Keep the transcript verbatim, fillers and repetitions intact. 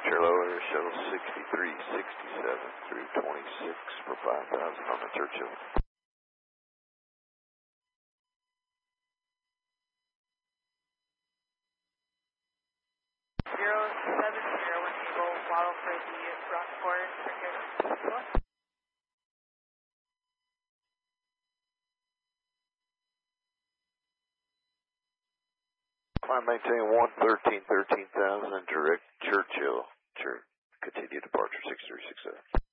departure lower, shuttle sixty-three sixty-seven through twenty-six for five thousand on the Churchill. zero seven zero, when you go follow for the Rockport circuit. Climb maintain one thirteen thirteen thousand, direct Churchill. Church, continue departure six three six seven.